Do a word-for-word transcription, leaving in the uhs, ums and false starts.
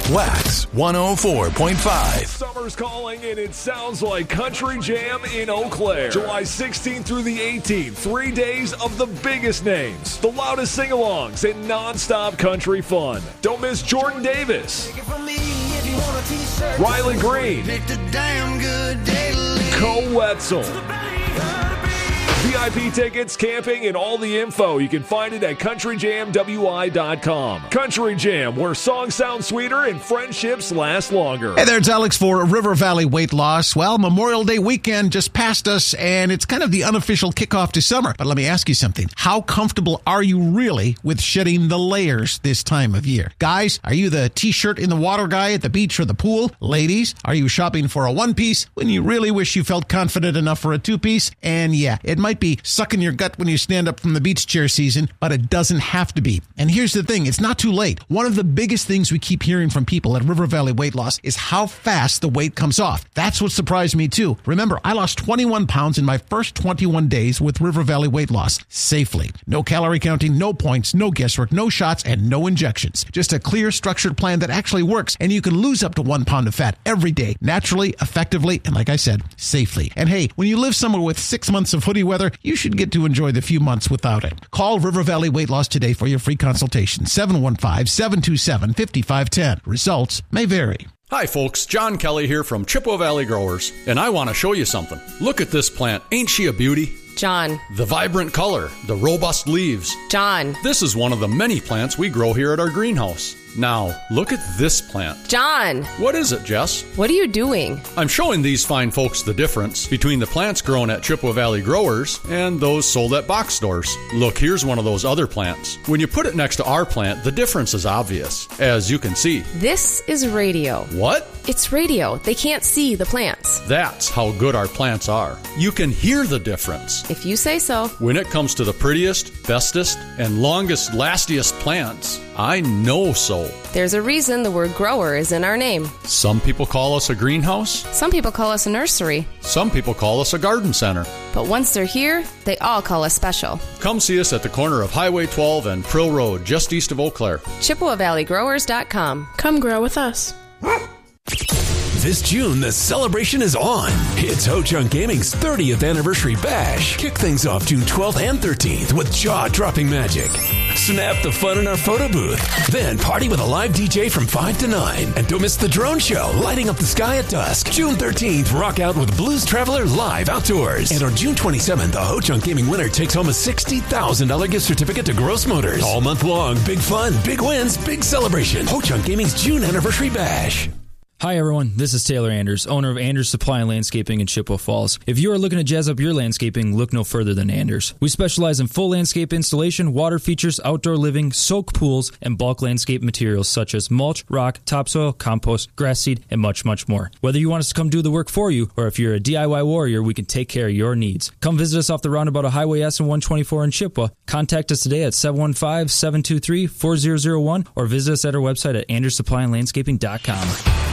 Wax one oh four point five. Summer's calling, and it sounds like Country Jam in Eau Claire. July sixteenth through the eighteenth, three days of the biggest names, the loudest sing-alongs, and non-stop country fun. Don't miss Jordan Davis, Riley Green, Cole Wetzel. V I P tickets, camping, and all the info. You can find it at country jam w i dot com. Country Jam, where songs sound sweeter and friendships last longer. Hey there, it's Alex for River Valley Weight Loss. Well, Memorial Day weekend just passed us, and it's kind of the unofficial kickoff to summer. But let me ask you something. How comfortable are you really with shedding the layers this time of year? Guys, are you the t-shirt in the water guy at the beach or the pool? Ladies, are you shopping for a one-piece when you really wish you felt confident enough for a two-piece? And yeah, it might be sucking your gut when you stand up from the beach chair season, but it doesn't have to be. And here's the thing, it's not too late. One of the biggest things we keep hearing from people at River Valley Weight Loss is how fast the weight comes off. That's what surprised me too. Remember, I lost twenty-one pounds in my first twenty-one days with River Valley Weight Loss safely. No calorie counting, no points, no guesswork, no shots, and no injections. Just a clear, structured plan that actually works, and you can lose up to one pound of fat every day, naturally, effectively, and like I said, safely. And hey, when you live somewhere with six months of hoodie weather, you should get to enjoy the few months without it. Call River Valley Weight Loss today for your free consultation. seven one five, seven two seven, five five one zero. Results may vary. Hi folks, John Kelly here from Chippewa Valley Growers, and I want to show you something. Look at this plant. Ain't she a beauty? John. The vibrant color, the robust leaves. John. This is one of the many plants we grow here at our greenhouse. Now, look at this plant. John. What is it, Jess? What are you doing? I'm showing these fine folks the difference between the plants grown at Chippewa Valley Growers and those sold at box stores. Look, here's one of those other plants. When you put it next to our plant, the difference is obvious, as you can see. This is radio. What? It's radio. They can't see the plants. That's how good our plants are. You can hear the difference. If you say so. When it comes to the prettiest, bestest, and longest lastiest plants, I know so. There's a reason the word grower is in our name. Some people call us a greenhouse. Some people call us a nursery. Some people call us a garden center. But once they're here, they all call us special. Come see us at the corner of Highway twelve and Prill Road, just east of Eau Claire. Chippewa Valley Growers dot com. Come grow with us. This June, the celebration is on. It's Ho Chunk Gaming's thirtieth anniversary bash. Kick things off June twelfth and thirteenth with jaw-dropping magic. Snap the fun in our photo booth. Then party with a live D J from five to nine. And don't miss the drone show, lighting up the sky at dusk. June thirteenth, rock out with Blues Traveler live outdoors. And on June twenty-seventh, the Ho Chunk Gaming winner takes home a sixty thousand dollars gift certificate to Gross Motors. All month long, big fun, big wins, big celebration. Ho Chunk Gaming's June anniversary bash. Hi everyone, this is Taylor Anders, owner of Anders Supply and Landscaping in Chippewa Falls. If you are looking to jazz up your landscaping, look no further than Anders. We specialize in full landscape installation, water features, outdoor living, soak pools, and bulk landscape materials such as mulch, rock, topsoil, compost, grass seed, and much, much more. Whether you want us to come do the work for you, or if you're a D I Y warrior, we can take care of your needs. Come visit us off the roundabout of Highway S and one twenty-four in Chippewa. Contact us today at seven one five, seven two three, four zero zero one or visit us at our website at anders supply and landscaping dot com.